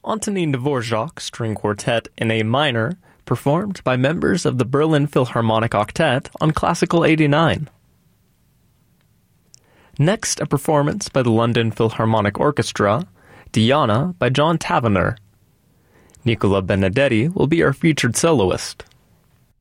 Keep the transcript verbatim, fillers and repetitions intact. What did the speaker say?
Antonin Dvorak String Quartet in A minor, performed by members of the Berlin Philharmonic Octet on Classical eighty-nine. Next, a performance by the London Philharmonic Orchestra, Diana by John Tavener. Nicola Benedetti will be our featured soloist.